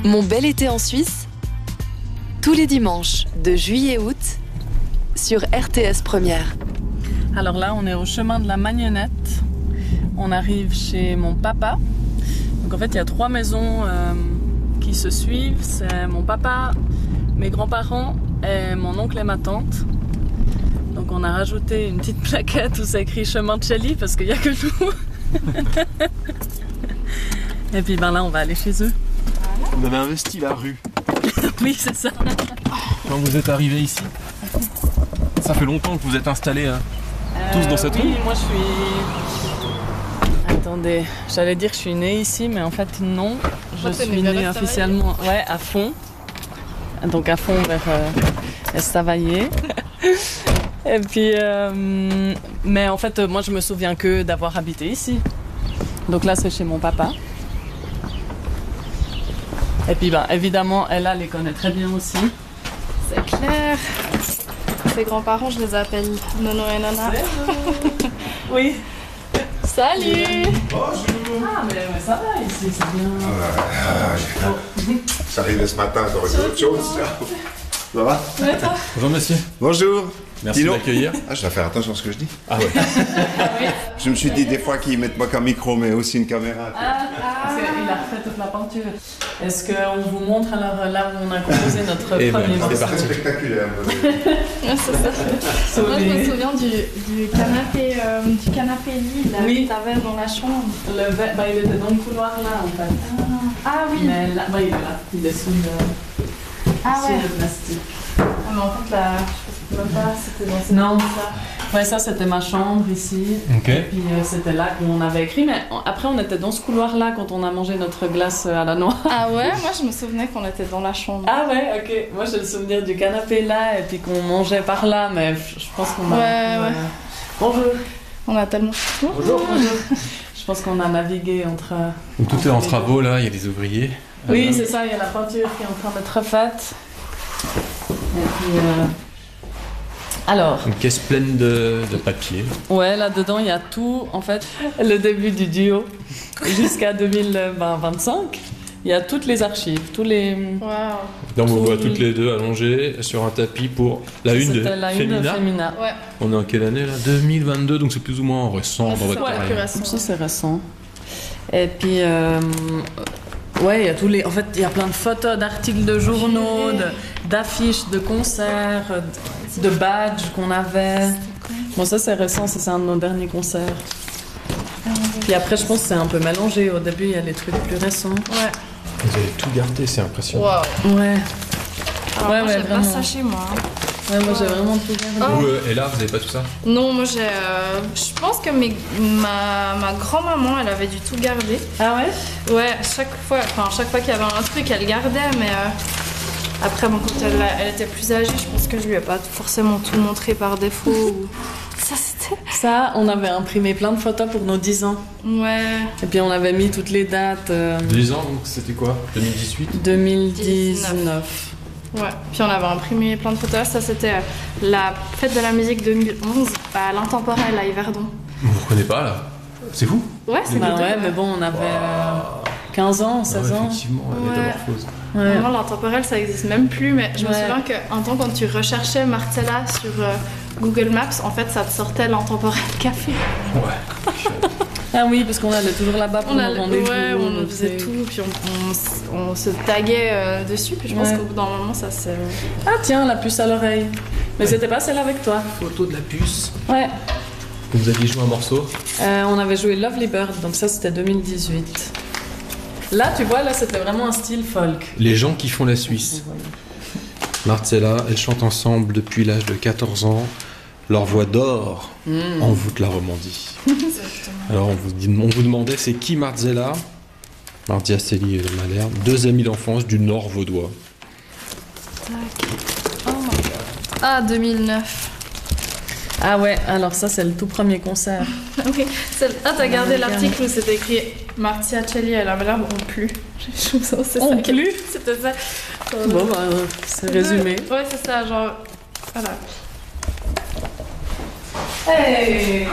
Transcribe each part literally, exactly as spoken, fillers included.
Mon bel été en Suisse, tous les dimanches de juillet-août sur R T S Première. Alors là, on est au chemin de la Magnonette. On arrive chez mon papa. Donc en fait, il y a trois maisons euh, qui se suivent. C'est mon papa, mes grands-parents et mon oncle et ma tante. Donc on a rajouté une petite plaquette où c'est écrit chemin de Chély parce qu'il n'y a que nous. Et puis ben là, on va aller chez eux. Vous avez investi la rue. Oui, c'est ça. Quand vous êtes arrivé ici, ça fait longtemps que vous êtes installés euh, tous dans cette oui, rue. Oui, moi je suis... Attendez, j'allais dire que je suis née ici, mais en fait non. Je suis née officiellement ouais, à Fond. Donc à Fond vers euh, Estavayer. Et puis, euh, mais en fait, moi je me souviens que d'avoir habité ici. Donc là c'est chez mon papa. Et puis ben, évidemment, elle, elle les connaît très bien aussi. C'est clair. Ses grands-parents, je les appelle Nono et Nana. Oui. Salut. Bonjour. Ah mais ouais, ça va ici, c'est bien. Ah, ouais. Ça arrivait ce matin, t'aurais dit autre chose. Ça va? Ouais, toi? Bonjour monsieur. Bonjour. Merci Dino. de m'accueillir. Ah, je dois faire attention à ce que je dis. Ah ouais. Je me suis dit des fois qu'ils mettent pas qu'un micro, mais aussi une caméra. Ah, parce qu'il a refait toute la peinture. Est-ce qu'on vous montre alors là où on a composé notre Eh ben, premier c'est morceau? parti. C'est spectaculaire. Ouais, c'est ça. Moi, je me souviens du, du canapé, euh, du canapé lit là, Oui. que t'avais dans la chambre. Le verre, bah, il était dans le couloir là en fait. Ah oui. Mais là, bah, il est là. Il est sous le, Ah sous ouais. le plastique. Ah, mais en fait, là, je sais même pas, c'était dans cette Non. ça. Ouais, ça c'était ma chambre ici. Ok. Et puis euh, c'était là qu'on avait écrit. Mais après, on était dans ce couloir là quand on a mangé notre glace à la noix. Ah ouais, moi je me souvenais qu'on était dans la chambre. Ah ouais, ok. Moi j'ai le souvenir du canapé là et puis qu'on mangeait par là. Mais je pense qu'on a. Ouais, ouais. Bonjour. On a tellement. Bonjour. Bonjour. Je pense qu'on a navigué entre. Donc tout est en travaux là, il y a des ouvriers. Oui, c'est ça, il y a la peinture qui est en train d'être refaite. Et puis. Euh... Alors. Une caisse pleine de, de papier. Ouais, là-dedans, il y a tout, en fait. Le début du duo jusqu'à deux mille vingt-cinq. Il y a toutes les archives, tous les. Waouh. Donc on vous Tout- voit toutes les deux allongées sur un tapis pour la une de C'était la une de Femina. Femina. Ouais. On est en quelle année là? deux mille vingt-deux, donc c'est plus ou moins récent dans votre Ouais, carrière. plus récent. Ça, c'est récent. Et puis. euh, Ouais, il y a tous les. En fait, il y a plein de photos, d'articles de journaux, de- d'affiches, de concerts, de badges qu'on avait. Bon, ça c'est récent, ça c'est un de nos derniers concerts. Puis après, je pense que c'est un peu mélangé. Au début, il y a les trucs plus récents. Ouais. Vous avez tout gardé, c'est impressionnant. Waouh. Ouais. Alors, Ouais, moi, ouais, j'ai pas vraiment. ça chez moi. Ouais, moi j'ai vraiment tout gardé. Oh. Vous, euh, et là, vous avez pas tout ça? Non, moi j'ai. euh, je pense que mes, ma, ma grand-maman, elle avait dû tout garder. Ah ouais? Ouais, chaque fois, enfin chaque fois qu'il y avait un truc, elle gardait, mais euh, après, bon, quand elle, elle était plus âgée, je pense que je lui ai pas forcément tout montré par défaut. ou- Ça c'était. Ça, on avait imprimé plein de photos pour nos dix ans. Ouais. Et puis on avait mis toutes les dates. euh, dix ans, donc c'était quoi? deux mille dix-huit? deux mille dix-neuf. Ouais. Puis on avait imprimé plein de photos. Ça c'était euh, la fête de la musique deux mille onze à l'Intemporel à Yverdon. Vous ne reconnaissez pas là? C'est vous? Ouais, c'est Bah les deux, ouais, mais bon, on avait euh, quinze ans, Ah seize ouais, ans. effectivement, la Ouais. métamorphose. Ouais. Vraiment, l'intemporel, ça existe même plus, mais je me Ouais. souviens qu'un temps, quand tu recherchais Marcella sur euh, Google Maps, en fait, ça te sortait l'intemporel café. Ouais. Ah oui, parce qu'on allait toujours là-bas pour On, nos allait- rendez-vous. ouais, on nos faisait trucs. tout, puis on, on s- on se taguait euh, dessus, puis je pense Ouais. qu'au bout d'un moment, ça se. Ah tiens, la puce à l'oreille. Mais c'était pas celle avec toi. Photo de la puce. Ouais. Vous aviez joué un morceau? Euh, on avait joué Lovely Bird, donc ça c'était deux mille dix-huit. Là, tu vois, là c'était vraiment un style folk. Les gens qui font la Suisse. Marcella, elles chantent ensemble depuis l'âge de quatorze ans. Leur voix d'or envoûte la Romandie. Alors on vous, dit- on vous demandait c'est qui Marcella? Mardia Célie et Malherbe, deux amis d'enfance du Nord vaudois. Oh my god. Ah, deux mille neuf. Ah ouais, alors ça c'est le tout premier concert. Oui, c'est- ah, t'as gardé Ouais, l'article où c'était écrit Martia Celli et la Malherbe ont plu. Je trouve ça, c'est Ont ça. plu C'était ça. Bon bah, euh, c'est résumé. Ouais, c'est ça, genre. Voilà. Hey,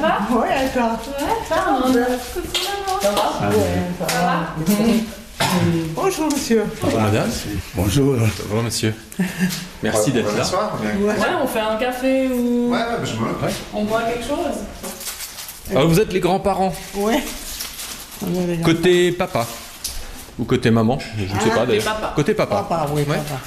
va? Oui, et toi? Ouais, ça va. Coucou maman. Ça va? Ça va. Bonjour, monsieur. Bonjour madame. Bonjour. Bonjour monsieur. Merci d'être là. Bonsoir. Ouais, Ouais, on fait un café ou ouais, bah, je me ouais. on boit quelque chose. Alors vous êtes les grands-parents, Oui. On est les gars. côté papa ou côté maman, je ne sais pas d'ailleurs. papa. Côté papa. Papa, oui, Ouais. papa.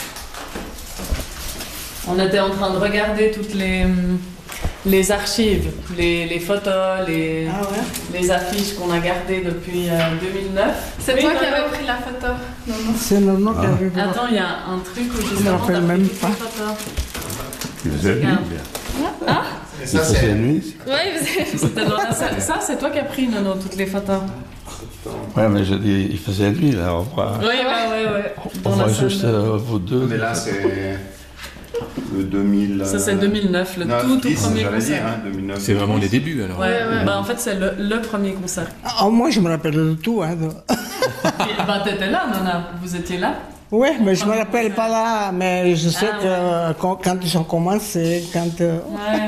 On était en train de regarder toutes les, hum, les archives, les, les photos, les, Ah ouais? les affiches qu'on a gardées depuis euh, deux mille neuf. C'est Oui, toi qui Nono. avais pris la photo. Non, non. C'est Nono qui a vu. Attends, il y a un truc où me justement rappelle t'as pris même toutes pas. les photos. Il faisait nuit. Hein Et ça, c'est nuit. Ouais, vous avez... C'était dans la salle. Ça, c'est toi qui as pris, Nono, toutes les photos. Ouais, mais je dis, il faisait nuit, là, on voit, Oui, ouais, ouais, ouais. on Dans voit la salle. juste euh, vous deux. Mais là, c'est le deux mille. Ça, c'est deux mille neuf, le tout, tout premier j'allais dire, concert. hein, deux mille neuf. C'est vraiment les débuts alors. Ouais, ouais. Bah, en fait, c'est le, le premier concert. Ah, moi, je me rappelle de tout. Hein. de- Et, bah, t'étais là, Nana. Vous étiez là. Oui, mais je me rappelle pas là. Mais je sais Ah, que euh, quand, quand ils ont commencé, quand euh, Ouais.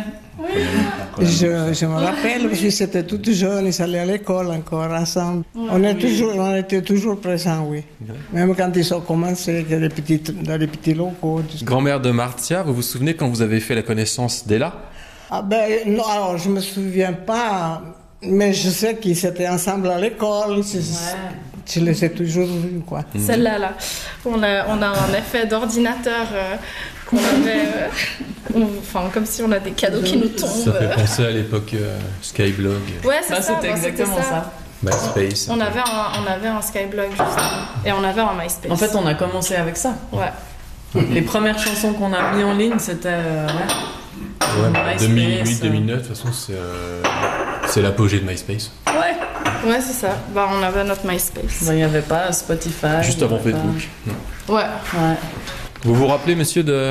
je, je me rappelle, parce que c'était tout jeune, ils allaient à l'école encore ensemble. On, est toujours, on était toujours présents, oui. Même quand ils ont commencé, dans les petits, dans les petits locaux. tout ça. Grand-mère de Martia, vous vous souvenez quand vous avez fait la connaissance d'Ella? Ah ben, non, alors je me souviens pas, mais je sais qu'ils étaient ensemble à l'école. Je, je les ai toujours vus, quoi. Celle-là, là. On a, on a un effet d'ordinateur euh, qu'on avait. euh, on- Enfin, comme si on a des cadeaux qui nous tombent. Ça fait penser à l'époque euh, Skyblog, Ouais, c'est Bah, ça. c'était bah, exactement ça. MySpace. On avait un, on avait un Skyblog, justement. Et on avait un MySpace. En fait, on a commencé avec ça. Ouais. Les premières chansons qu'on a mis en ligne, c'était. euh, ouais. Ouais, MySpace, deux mille huit euh. deux mille neuf, de toute façon, c'est euh, c'est l'apogée de MySpace. Ouais. Ouais, c'est ça. Bah, on avait notre MySpace. Bah, il n'y avait pas Spotify. Juste il y avant avait pas- Facebook. Ouais. Ouais. Vous vous rappelez, monsieur, de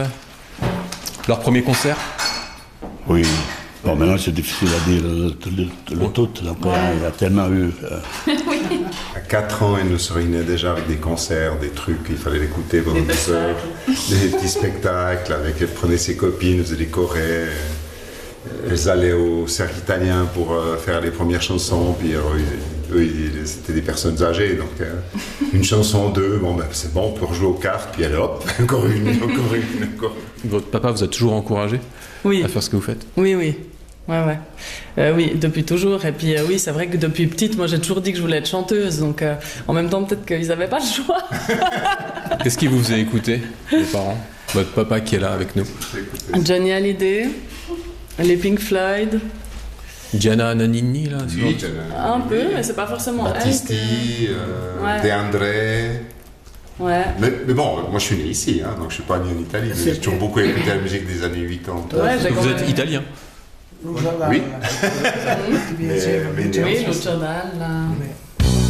leur premier concert? Oui. Bon, maintenant, c'est difficile à dire le, le, le tout. Donc, euh, il y a tellement eu. euh, À quatre ans, elle nous sereignait déjà avec des concerts, des trucs, il fallait l'écouter pendant Des dix heures. Des petits spectacles, avec, elle prenait ses copines, faisait des chorés. Elles allaient au cercle italien pour euh, faire les premières chansons, puis euh, eux, ils- c'était des personnes âgées, donc euh, une chanson, deux, bon ben c'est bon, on peut rejouer aux cartes, puis allez hop, encore une, encore une, encore une. Votre papa vous a toujours encouragé Oui. à faire ce que vous faites? Oui, oui. Ouais, ouais. Euh, oui, depuis toujours. Et puis, euh, oui, c'est vrai que depuis petite, moi, j'ai toujours dit que je voulais être chanteuse. Donc, euh, en même temps, peut-être qu'ils n'avaient pas le choix. Qu'est-ce qui vous faisait écouter, les parents? Votre papa qui est là avec nous. Johnny Hallyday, les Pink Floyd. Gianna Nannini, là c'est Oui, l'autre. Un peu, mais c'est pas forcément elle. Battisti, euh, Ouais. De André. Ouais. Mais, mais bon, moi je suis né ici, hein, donc je suis pas né en Italie, mais j'ai toujours beaucoup écouté la musique des années quatre-vingt-dix. Ouais, j'ai Vous quand êtes même- italien? Oui. Mais, mais né en Oui, France. Lucio Dalla.